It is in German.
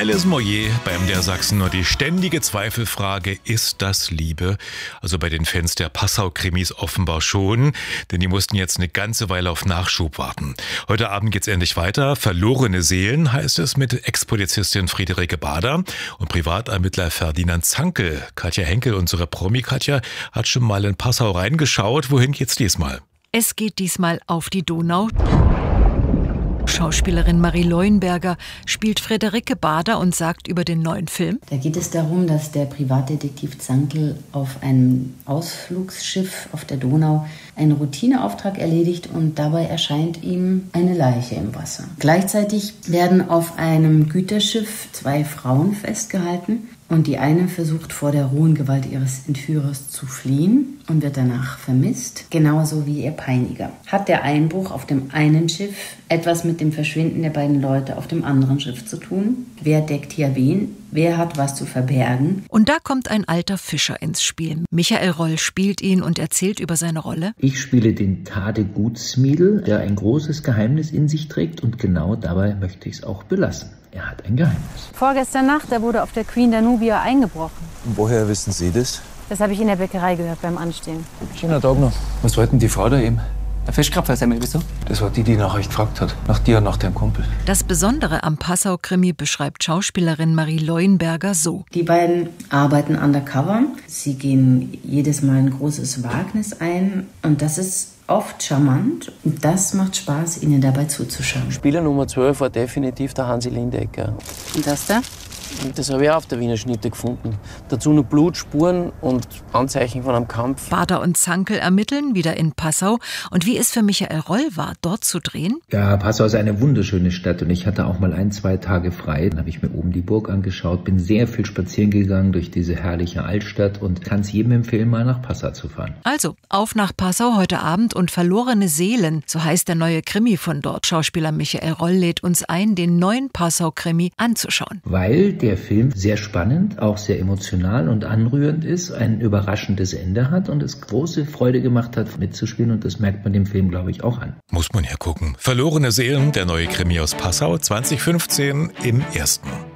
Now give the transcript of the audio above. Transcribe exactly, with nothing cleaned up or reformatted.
Alice Moyer bei M D R Sachsen und die ständige Zweifelfrage, ist das Liebe? Also bei den Fans der Passau-Krimis offenbar schon, denn die mussten jetzt eine ganze Weile auf Nachschub warten. Heute Abend geht's endlich weiter. Verlorene Seelen heißt es mit Ex-Polizistin Friederike Bader und Privatermittler Ferdinand Zankl. Katja Henkel, unsere Promi-Katja, hat schon mal in Passau reingeschaut. Wohin geht's diesmal? Es geht diesmal auf die Donau. Schauspielerin Marie Leuenberger spielt Friederike Bader und sagt über den neuen Film: Da geht es darum, dass der Privatdetektiv Zankl auf einem Ausflugsschiff auf der Donau einen Routineauftrag erledigt und dabei erscheint ihm eine Leiche im Wasser. Gleichzeitig werden auf einem Güterschiff zwei Frauen festgehalten und die eine versucht vor der rohen Gewalt ihres Entführers zu fliehen und wird danach vermisst, genauso wie ihr Peiniger. Hat der Einbruch auf dem einen Schiff etwas mit dem Verschwinden der beiden Leute auf dem anderen Schiff zu tun? Wer deckt hier wen? Wer hat was zu verbergen? Und da kommt ein alter Fischer ins Spiel. Michael Roll spielt ihn und erzählt über seine Rolle. Ich spiele den Tade Gutsmiedel, der ein großes Geheimnis in sich trägt, und genau dabei möchte ich es auch belassen. Er hat ein Geheimnis. Vorgestern Nacht, da wurde auf der Queen der Nubia eingebrochen. Und woher wissen Sie das? Das habe ich in der Bäckerei gehört beim Anstehen. Schöner Tag noch. Was wollten die Frau da eben? Der Fischkrapfersemmel, wieso? Das war die, die nach euch gefragt hat. Nach dir und nach deinem Kumpel. Das Besondere am Passau-Krimi beschreibt Schauspielerin Marie Leuenberger so: Die beiden arbeiten undercover. Sie gehen jedes Mal ein großes Wagnis ein. Und das ist oft charmant. Und das macht Spaß, ihnen dabei zuzuschauen. Spieler Nummer zwölf war definitiv der Hansi Lindecker. Und das da? Das habe ich auch auf der Wiener Schnitte gefunden. Dazu nur Blutspuren und Anzeichen von einem Kampf. Bader und Zankl ermitteln wieder in Passau. Und wie es für Michael Roll war, dort zu drehen? Ja, Passau ist eine wunderschöne Stadt und ich hatte auch mal ein, zwei Tage frei. Dann habe ich mir oben die Burg angeschaut, bin sehr viel spazieren gegangen durch diese herrliche Altstadt und kann es jedem empfehlen, mal nach Passau zu fahren. Also, auf nach Passau heute Abend und Verlorene Seelen, so heißt der neue Krimi von dort. Schauspieler Michael Roll lädt uns ein, den neuen Passau-Krimi anzuschauen. Weil der Film sehr spannend, auch sehr emotional und anrührend ist, ein überraschendes Ende hat und es große Freude gemacht hat, mitzuspielen, und das merkt man dem Film, glaube ich, auch an. Muss man ja gucken. Verlorene Seelen, der neue Krimi aus Passau, zwanzig fünfzehn im Ersten.